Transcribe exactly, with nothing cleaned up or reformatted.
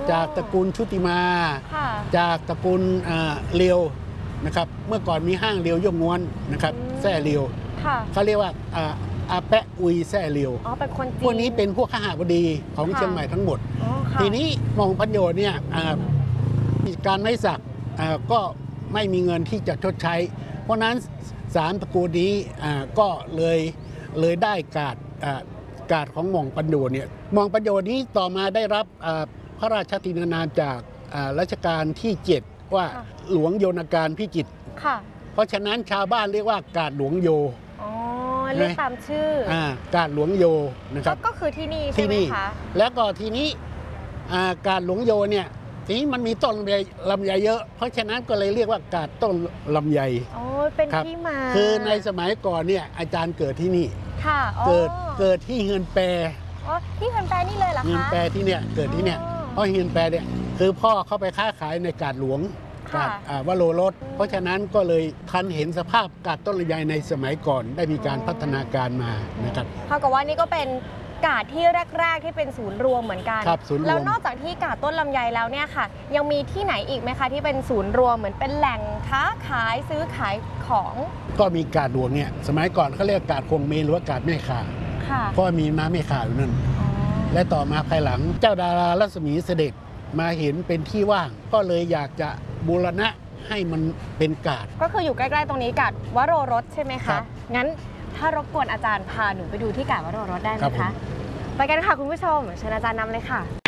จากตระกูลชุติมาจากตระกูลเลียวนะครับเมื่อก่อนมีห้างเลียวยกงวนนะครับแซ่เลียวเขาเรียกว่าอาแปะอุยแซ่เลียวพวกนี้เป็นพวกข้าหบดีของเชียงใหม่ทั้งหมดทีนี้มองพันโยเนี่ยการไม่สักก็ไม่มีเงินที่จะชดใช้เพราะนั้นสามตระกูลนี้ก็เลยเลยได้การการของหม่องปัญโยเนี่ยหม่องปัญโยนี้ต่อมาได้รับพระราชทินานามจากรัชกาลที่เจ็ดว่าหลวงโยนการพิจิตรเพราะฉะนั้นชาวบ้านเรียกว่ากาดหลวงโยอ๋อเรียกตามชื่อกาดหลวงโยนะครับก็คือที่นี่ใช่ไหมคะแล้วก็ทีนี้กาดหลวงโยเนี่ยทีนี้มันมีต้นลำไยลำไยเยอะเพราะฉะนั้นก็เลยเรียกว่ากาดต้นลำไยอ๋อเป็นที่มาคือในสมัยก่อนเนี่ยอาจารย์เกิดที่นี่ค่ะเกิดเกิดที่เฮือนแปรอ๋อที่เฮือนแปรนี่เลยเหรอคะเฮือนแปรที่เนี่ยเกิดที่เนี่ยเพราะเฮือนแปรเนี่ยคือพ่อเขาไปค้าขายในกาดหลวงกาดวโรรสเพราะฉะนั้นก็เลยทันเห็นสภาพกาดต้นลำไยในสมัยก่อนได้มีการพัฒนาการมานะครับเท่ากับว่านี่ก็เป็นกาดที่แรกๆที่เป็นศูนย์รวมเหมือนกันแล้วนอกจากที่กาดต้นลำไยแล้วเนี่ยค่ะยังมีที่ไหนอีกไหมคะที่เป็นศูนย์รวมเหมือนเป็นแหล่งค้าขายซื้อขายของก็มีกาดหลวงเนี่ยสมัยก่อนเขาเรียกกาดคงเมนหรือว่ากาดแม่ข่าเพราะมีม้าแม่ข่าอยู่นั่นและต่อมาภายหลังเจ้าดารารัศมีเสด็จมาเห็นเป็นที่ว่างก็เลยอยากจะบูรณะให้มันเป็นกาดก็คืออยู่ใกล้ๆตรงนี้กาดวโรรสใช่ไหมคะงั้นถ้ารบกวนอาจารย์พาหนูไปดูที่กาดวโรรสได้ไหมคะไปกันค่ะคุณผู้ชมเชิญอาจารย์นำเลยค่ะ